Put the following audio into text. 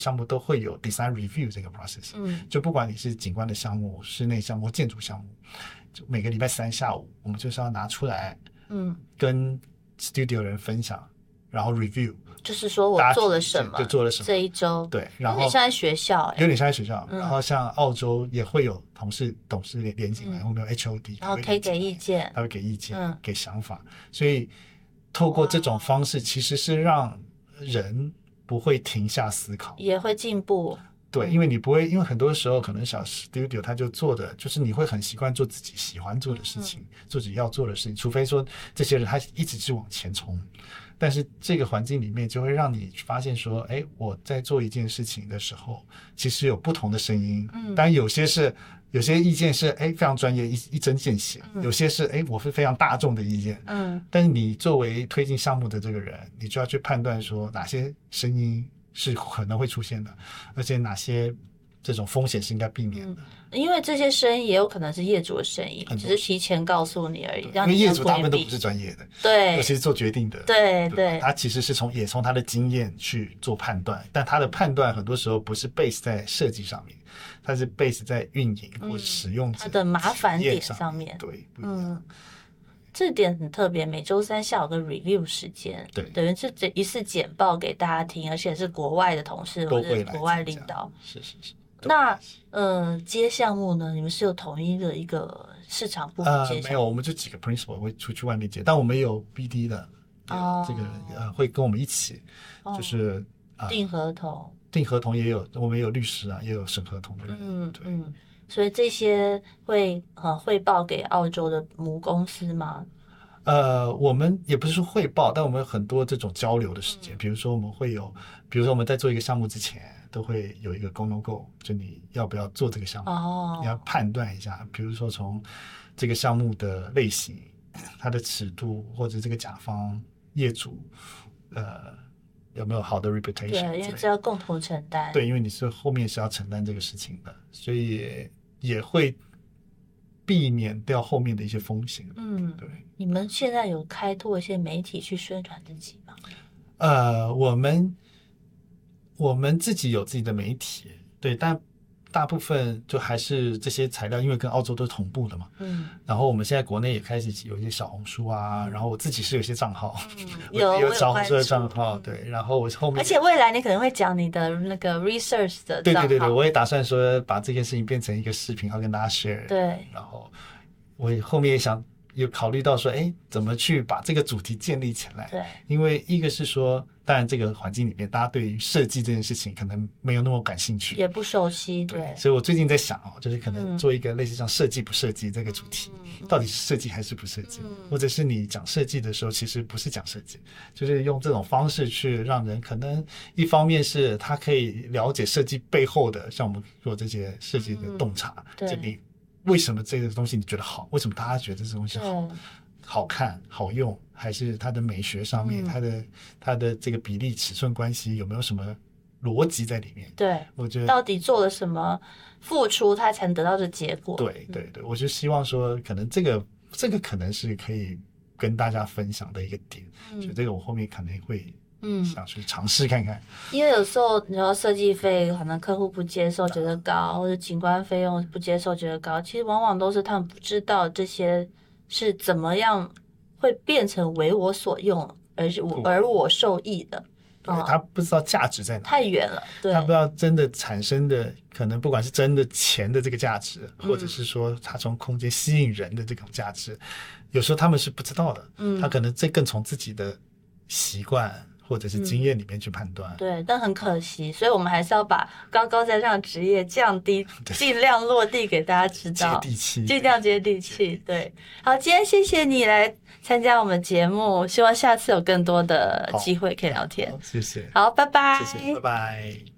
项目都会有 design review 这个 process，就不管你是景观的项目、室内项目、建筑项目，就每个礼拜三下午，我们就是要拿出来，跟 studio 人分享，然后 review， 就是说我做了什么， 就做了什么这一周， 对，然后有点像在学校， 有点像在学校，然后像澳洲也会有董事连进来，我们有 HOD， 然后可以给意见， 他会给意见，给想法，所以透过这种方式，其实是让人不会停下思考， 也会进步。 对，因为你不会，因为很多时候可能小 studio 他就做的就是你会很习惯做自己喜欢做的事情，做自己要做的事情，除非说这些人他一直是往前冲，但是这个环境里面就会让你发现说，哎，我在做一件事情的时候，其实有不同的声音，当然有些意见是非常专业一针见血，有些是我是非常大众的意见，但是你作为推进项目的这个人，你就要去判断说哪些声音是可能会出现的，而且哪些这种风险是应该避免的， 因为这些声音也有可能是业主的声音，只是提前告诉你而已， 因为业主大部分都不是专业的， 对， 尤其是做决定的， 对， 他其实是也从他的经验去做判断，但他的判断很多时候不是 base 在设计上面，他是 base 在运营或者使用者他的麻烦点上面， 对， 这点很特别，每周三下午的 review 时间， 对， 等于是一次简报给大家听，而且是国外的同事或者国外领导， 是。 那接项目呢？你们是有统一的一个市场部门接项目？ 没有，我们就几个 principal 会出去外面接，但我们有 BD 的，这个会跟我们一起，就是订合同也有，我们也有律师啊，也有审合同的人， 所以这些会汇报给澳洲的母公司吗？ 我们也不是说汇报，但我们有很多这种交流的时间，比如说我们在做一个项目之前，都会有一个 go no go， 就你要不要做这个项目，你要判断一下，比如说从这个项目的类型、它的尺度，或者这个甲方业主有没有好的 reputation， 对，因为这要共同承担， 对，因为你是后面是要承担这个事情的，所以也会避免掉后面的一些风险。对。 你们现在有开拓一些媒体去宣传自己吗？ 我们自己有自己的媒体，对，但大部分就还是这些材料，因为跟澳洲都是同步的嘛。然后我们现在国内也开始有一些小红书啊，然后我自己是有些账号，有小红书的账号，对，然后我后面， 而且未来你可能会讲你的那个 research 的账号， 对，我也打算说把这件事情变成一个视频，要跟大家 share。 对， 然后我后面也想有考虑到说，怎么去把这个主题建立起来？ 对， 因为一个是说，当然这个环境里面，大家对于设计这件事情可能没有那么感兴趣， 也不熟悉，对。 所以我最近在想就是可能做一个类似像设计不设计这个主题，到底是设计还是不设计？或者是你讲设计的时候，其实不是讲设计，就是用这种方式去让人可能一方面是他可以了解设计背后的，像我们做这些设计的洞察，就你为什么这个东西你觉得好？为什么大家觉得这东西好看、好用？还是它的美学上面，它的这个比例、尺寸关系有没有什么逻辑在里面？ 对， 我觉得到底做了什么付出，它才能得到这结果？ 对，我就希望说，可能这个可能是可以跟大家分享的一个点，所以这个我后面可能会想去尝试看看。 因为有时候你说设计费可能客户不接受觉得高，或者景观费用不接受觉得高，其实往往都是他们不知道这些是怎么样会变成为我所用而我受益的。 对，他不知道价值在哪， 太远了。对， 他不知道真的产生的可能，不管是真的钱的这个价值，或者是说他从空间吸引人的这种价值，有时候他们是不知道的。他可能更从自己的习惯或者是经验里面去判断。 对，但很可惜，所以我们还是要把高高在上职业降低，尽量落地给大家知道， 接地气， 尽量接地气。对，好，今天谢谢你来参加我们节目，希望下次有更多的机会可以聊天。 谢谢， 好，拜拜， 谢谢，拜拜。